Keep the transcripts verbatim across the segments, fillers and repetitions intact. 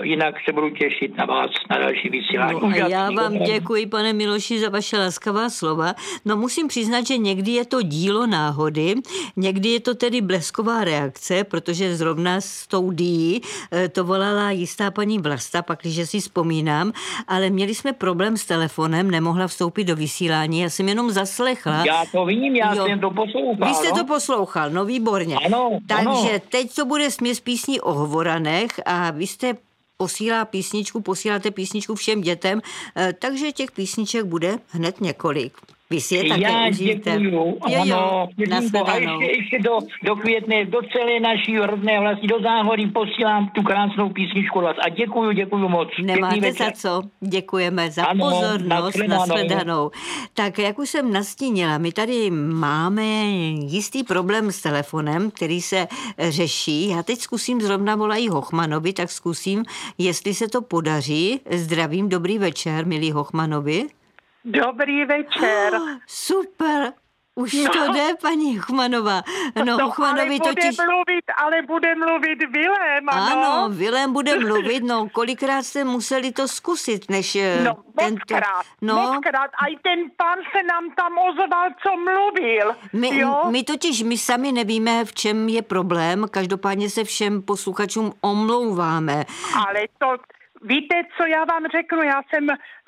jinak se budu těšit na vás, na další vysílání. No a já vám děkuji, pane Miloši, za vaše laskavá slova. No musím přiznat, že někdy je to dílo náhody, někdy je to tedy blesková reakce, protože zrovna s tou dí to volala jistá paní Vlasta, pakliže si vzpomínám, ale měli jsme problém s telefonem, nemohla vstoupit do vysílání, já jsem jenom zaslechla. Já to vím, já jo. jsem to poslouchal. Vy jste no? to poslouchal, no výborně. Ano, Takže ano. teď to bude směs písní o hovoranech a vy jste posílá písničku, posíláte písničku všem dětem, takže těch písniček bude hned několik. Vy si je také Já užijte. děkuju, Jo, jo, ano, a ještě, ještě do, do Květné, do celé naší rodné vlasti, do Záhoří posílám tu krásnou písničku vás a děkuju, děkuju moc. Nemáte za co, děkujeme za ano, pozornost, nashledanou. Tak jak už jsem nastínila, my tady máme jistý problém s telefonem, který se řeší. Já teď zkusím, zrovna volají Hochmanovi, tak zkusím, jestli se to podaří. Zdravím, dobrý večer, milí Hochmanovi. Dobrý večer. Oh, super. Už no. to jde, paní Hochmanová. No, no Hochmanovi ale bude totiž... mluvit, ale bude mluvit Vilém, ano. Ano, Vilém bude mluvit, no kolikrát jste museli to zkusit, než... No, tento... mockrát, no. mockrát. A i ten pán se nám tam ozval, co mluvil. My, jo? my totiž, my sami nevíme, v čem je problém, každopádně se všem posluchačům omlouváme. Ale to... Víte, co já vám řeknu? Já jsem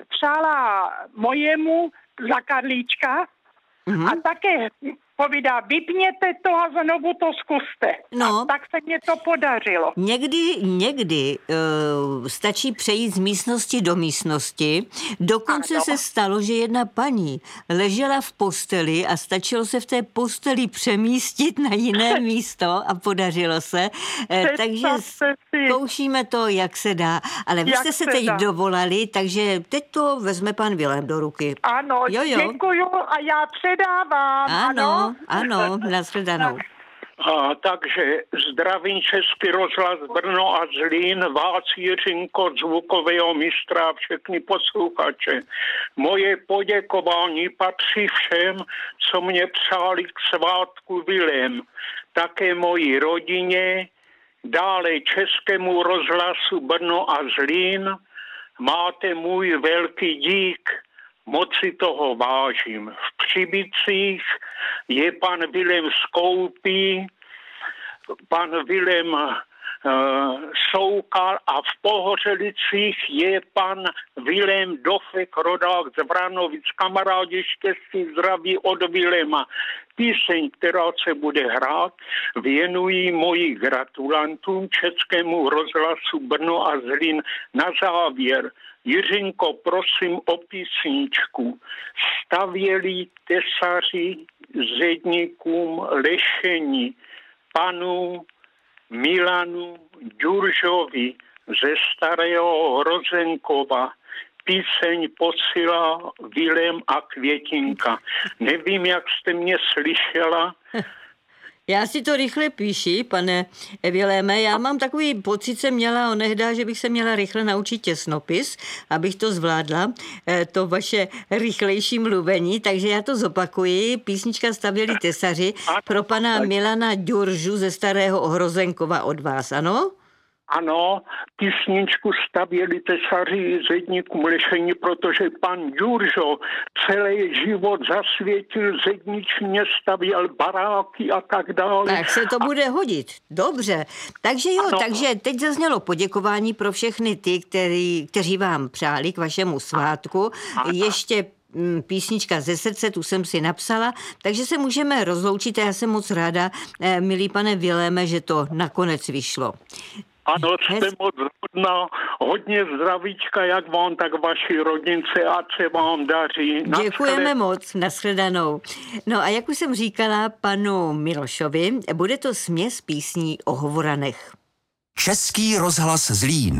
přála mojemu za Karlíčka mm-hmm. a také povídá, vypněte to a znovu to zkuste. No. A tak se mě to podařilo. Někdy, někdy uh, stačí přejít z místnosti do místnosti. Dokonce ano. se stalo, že jedna paní ležela v posteli a stačilo se v té posteli přemístit na jiné místo a podařilo se. Uh, takže zkoušíme to, jak se dá. Ale vy jak jste se teď dá. dovolali, takže teď to vezme pan Vilém do ruky. Ano, jo, jo. děkuju a já předávám. Ano. ano. Ano, nashledanou. A, takže zdravím Český rozhlas Brno a Zlín, vás Jiřinko, zvukového mistra a všechny posluchače. Moje poděkování patří všem, co mě přáli k svátku Vilém. Také mojí rodině, dále Českému rozhlasu Brno a Zlín. Máte můj velký dík. Moc si toho vážím. V Přibicích je pan Vilém Skoupí, pan Vilém uh, Soukal a v Pohořelicích je pan Vilém Dofek, rodák z Vranovic. Kamarádi, štěstí, zdraví od Viléma. Píseň, která se bude hrát, věnují moji gratulantům Českému rozhlasu Brno a Zlín. Na závěr, Jiřinko, prosím o písničku. Stavěli tesaři zedníkům lešení panu Milanu Ďuržovi ze Starého Hrozenkova. Píseň posílá Vilém a Květinka. Nevím, jak jste mě slyšela. Já si to rychle píši, pane Viléme. Já mám takový pocit, jsem měla onehdá, že bych se měla rychle naučit těsnopis, abych to zvládla, to vaše rychlejší mluvení, takže já to zopakuji. Písnička Stavěli tesaři pro pana Milana Ďuržu ze Starého Hrozenkova od vás, ano? Ano, písničku stavěli tesaři zedníkům lešení, protože pan Ďuržo celý život zasvětil zedničně, stavěl baráky a tak dále. Tak se to bude hodit. Dobře. Takže jo, ano. Takže teď zaznělo poděkování pro všechny ty, který, kteří vám přáli k vašemu svátku. Ano. Ještě písnička ze srdce, tu jsem si napsala, takže se můžeme rozloučit a já jsem moc ráda, milý pane Viléme, že to nakonec vyšlo. Ano, jste moc hodná, hodně zdravíčka, jak vám, tak vaší rodince, ať se vám daří. Děkujeme moc, nashledanou. No a jak už jsem říkala panu Milošovi, bude to směs písní o hovoranech. Český rozhlas Zlín.